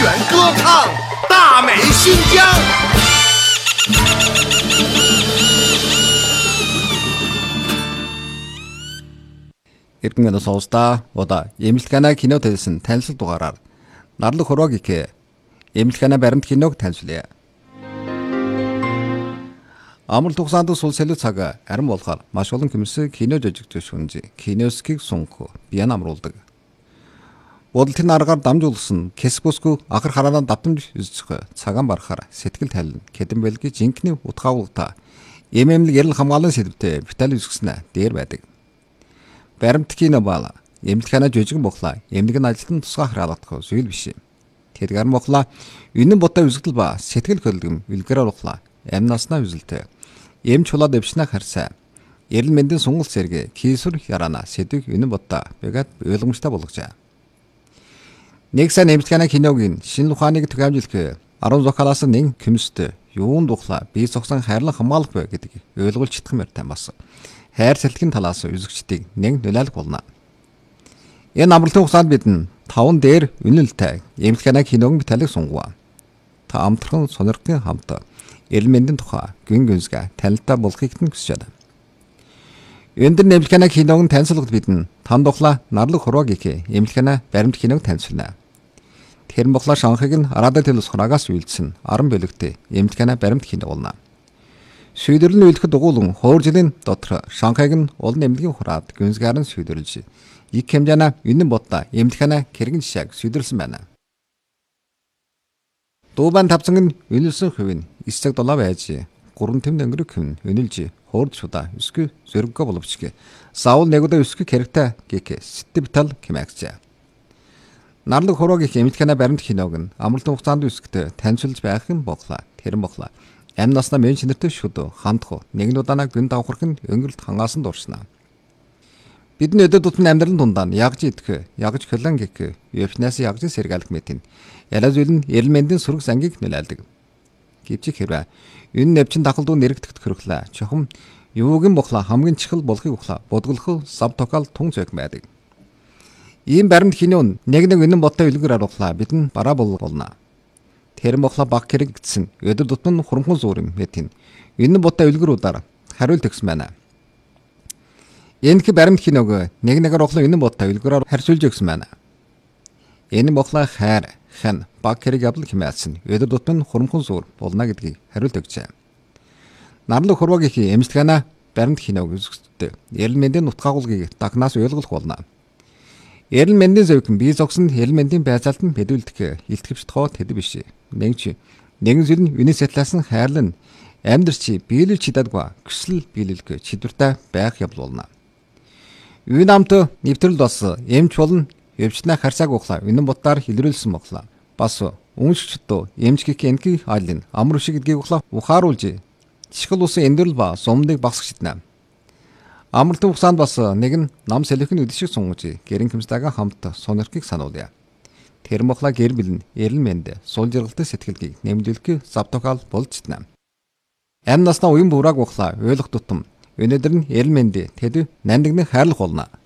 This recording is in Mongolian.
歌唱大美新疆。 Иргэн сонсдоо одоо Эмнэлэг кино төлсөн танилцал дугаараар Нарлаг хорвоо гэх Эмнэлэг баримт киног танилцуулъя. Амралт хугацаанд сул солио цаг арим болохоор маш олон хүмүүс кино жижигч шүнж киноскийг сунх биян амруулдаг. Бодолтын аргаар дамжуулсан Кэсбуску ахар хараана давтамж үзэх цагаан барахаар сэтгэл тайлна. Кэдэн бэлгийн жинхний утгаагуулта эмэмлэг ярил хамгаалан сэдвтэй Виталий үзгснэ дээр байдаг. Баримт кино баала. Эмнэлэг жижигэн бохла. Эмнэлэг нь ажилтан тусгай хараалгах зүйл биш. Тэдгээр бохла үнэн ботой үзэгдэл ба сэтгэл хөдлөм үлгэрээр бохла. Амнаснаа үзэлтэй. Эмч чулаад өвчнө харсаа. Эрэл мэндийн сунгал зэрэг кийсүр яраана сэдвийг үнэн бодоо бэгэд ойлгомжтой болгожээ. Нэг сайн Эмнэлэг киногийн шинэ ухааныг түгээмжлэх 10 зохиолоос нэг комист юунд духла бие зогсон хайрлан хамгаалах бай гэдэг ойлгуулж чадах мэртэй бас. Хайр сэлтгэн талаас үзэгчдийг нэг нөлөөлөх болно. Энэ амралтын хугацаанд бид 5 дээр үнэлтэй Эмнэлэг киног Виталийг сунгав. Та амтхан сонирхгын хамт эрэл мэндийн тухай гүн гүнсгэ танилтаа болохыг хүсэж байна. Өндөр Эмнэлэг киног танилцуулгад бид танд тухла Нарлаг хорвоо гэх Эмнэлэг баримт киног танилцуулна. Тэр бохла Шанхайг нь Радо Телус хураагаас үйлдсэн 10 бөлөгтэй Эмнэлэг баримт кино болно. Шийдвэрлэн үйлдэхэд дугуулan хоор жилийн дотор Шанхайг нь олон эмнэлгийн хураад гүнзгийрэн шийдвэрлж их хэмжээний үнэн бодоо Эмнэлэг кэргэн жишээг шийдвэрлсэн байна. Дууban тавцан нь үнэлсэн хувь нь 9 цаг 7 байж 3 тэм өнгөрөх хүн үнэлж хоорд шуда өсгөө зөргөө боловч саул нэгдэ өсгөө хэрэгтэй гэх сэтбитал хэмээгчээ. Нарлаг хорвоо гэх Эмнэлэг баримт киног нь амралтын хугацаанд үсгтээ танилцуулж байх юм боглаа. Тэр боглаа. Амь наснаа мен шинэртэй шүд хандх нэгэн удаанаа гүн давхарх нь өнгөрөлт хангаасан дурснаа. Бидний өдөр тутмын амьдралын дундаа ягж идэх, ягж хөлөн гэх, юфнаас ягж сэргэлэх мэтин. Ялаа зүйл нь эрэл мэндийн сүрэг сангийг нөлөөлдөг. Гэвч хэрвээ энэ нэвчин тахалдуу нэрэгдэхт хөрөхлөө чухам юугийн бохла хамгийн чихэл болохыг ухлаа бодголох сабтокал тун зөг байдаг. Ийм баримт кинон нэг үнэн бодтой үлгэр аруулаа бидэн бараа болно. Тэр бохла баг хэрэг гэсэн өдөр тутмын хурамхан зуурын мэтин энэ бодтой үлгэрүүдээр хариулт өгсөн байна. Энэ баримт киног нэгээр бохла энэ бодтой үлгэрээр харьцуулж өгсөн байна. Энэ бохла хайр хэн баг хэрэг явдал хэмээсэн өдөр тутмын хурамхан зуур болно гэдгийг хариулт өгчээ. Нарлаг хорвоо гэх Эмнэлэг баримт киног үзэхдээ эрэл мэндийн утгаагуулгыг дагнаас ойлгох болно. Эрэл мэндийн зөвхөн бие зогсон эрэл мэндийн байцаалтанд мэдүүлдэг илтгэвч тоо тэд биш. Нэгэн зүйл нь үнэ сэтлээс нь хайрлан амьдрч биелэл чидадгүй хүсэл биелэлгүй чидвэртэй байх явдал болно. Үн амт нэвтрэл бас эмч болон өвчнөө харсааг ухлаа үнэн бодоор илрүүлсэн боглоо. Бас өмччдөө эмч гэх энгийн айлын амар шиг гэдгийг ухлаа ухааруулж чихэл усын эндэрл ба сумдыг багсах шиднэ. Амралтын хугацаанд бас нэг нь нам салхины үдшиг сунгаж гэрэн хэмстайгаа хамт сонирхгийг сануулъя. Тэр мохла гэр бэлэн эрэл мэнд сул жиргалтай сэтгэлгийг нэмжүүлэх завтокал болж чадна. Амь наснаа уян бурааг ухлаа ойлгох тутам өнөөдөр нь эрэл мэнд тэд нандинг хайрлах болно.